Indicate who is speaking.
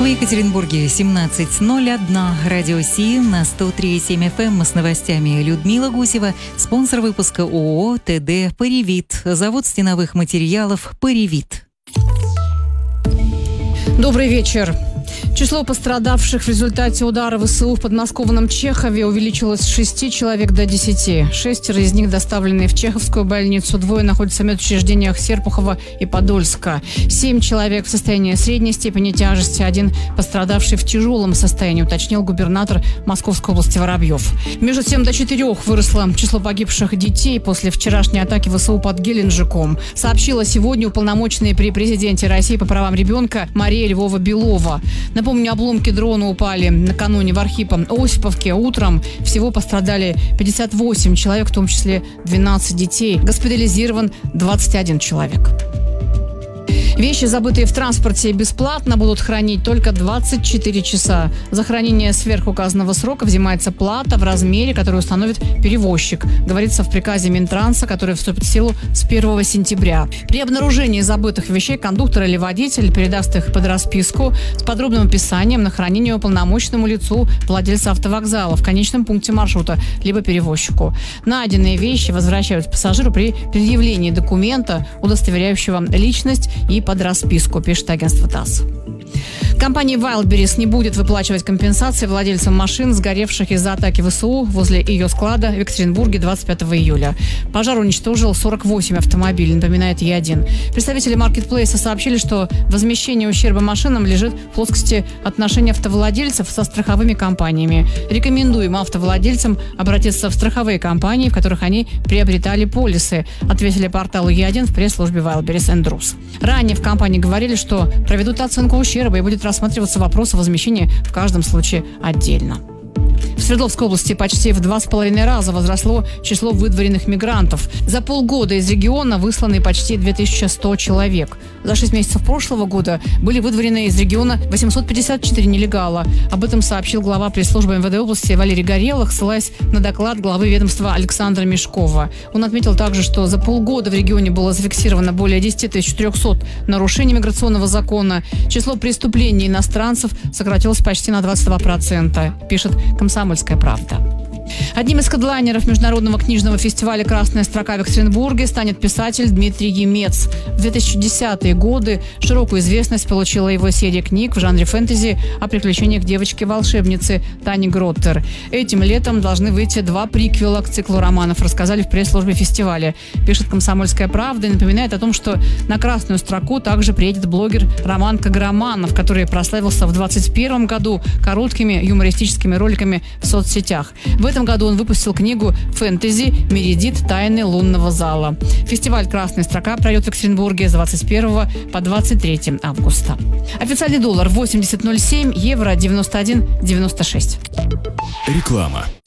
Speaker 1: В Екатеринбурге 17:01. Радио Си на 103,7 FM с новостями Людмила Гусева. Спонсор выпуска ООО ТД «Паривит». Завод стеновых материалов «Паривит».
Speaker 2: Добрый вечер. Число пострадавших в результате удара ВСУ в подмосковном Чехове увеличилось с 6 человек до 10. 6 из них доставлены в Чеховскую больницу, 2 находятся в медучреждениях Серпухова и Подольска. 7 человек в состоянии средней степени тяжести, 1 пострадавший в тяжелом состоянии, уточнил губернатор Московской области Воробьев. Между тем, до 4 выросло число погибших детей после вчерашней атаки ВСУ под Геленджиком, сообщила сегодня уполномоченная при президенте России по правам ребенка Мария Львова-Белова. Напомню, обломки дрона упали накануне в Архипо-Осиповке. Утром всего пострадали 58 человек, в том числе 12 детей. Госпитализирован 21 человек. Вещи, забытые в транспорте, бесплатно будут хранить только 24 часа. За хранение сверхуказанного срока взимается плата в размере, который установит перевозчик, говорится в приказе Минтранса, который вступит в силу с 1 сентября. При обнаружении забытых вещей кондуктор или водитель передаст их под расписку с подробным описанием на хранение уполномоченному лицу владельца автовокзала в конечном пункте маршрута, либо перевозчику. Найденные вещи возвращают пассажиру при предъявлении документа, удостоверяющего личность, и под расписку, пишет агентство ТАСС. Компания Wildberries не будет выплачивать компенсации владельцам машин, сгоревших из-за атаки ВСУ возле ее склада в Екатеринбурге 25 июля. Пожар уничтожил 48 автомобилей, напоминает Е1. Представители маркетплейса сообщили, что возмещение ущерба машинам лежит в плоскости отношений автовладельцев со страховыми компаниями. Рекомендуем автовладельцам обратиться в страховые компании, в которых они приобретали полисы, ответили порталу Е1 в пресс-службе Wildberries & Drugs. Ранее в компании говорили, что проведут оценку ущерба и будет рассматриваться вопрос о возмещении в каждом случае отдельно. В Свердловской области почти в 2,5 раза возросло число выдворенных мигрантов. За полгода из региона высланы почти 2100 человек. За 6 месяцев прошлого года были выдворены из региона 854 нелегала. Об этом сообщил глава пресс-службы МВД области Валерий Горелых, ссылаясь на доклад главы ведомства Александра Мешкова. Он отметил также, что за полгода в регионе было зафиксировано более 10 400 нарушений миграционного закона. Число преступлений иностранцев сократилось почти на 22%, пишет «Комсомольская правда». Одним из хедлайнеров международного книжного фестиваля «Красная строка» в Екатеринбурге станет писатель Дмитрий Емец. В 2010-е годы широкую известность получила его серия книг в жанре фэнтези о приключениях девочки-волшебницы Тани Гроттер. Этим летом должны выйти 2 приквела к циклу романов, рассказали в пресс-службе фестиваля. Пишет «Комсомольская правда» и напоминает о том, что на «Красную строку» также приедет блогер Роман Каграманов, который прославился в 2021 году короткими юмористическими роликами в соцсетях. В этом году он выпустил книгу «Фэнтези. Мередит. Тайны лунного зала». Фестиваль «Красная строка» пройдет в Екатеринбурге с 21 по 23 августа. Официальный доллар 80.07, евро 91.96.
Speaker 3: Реклама.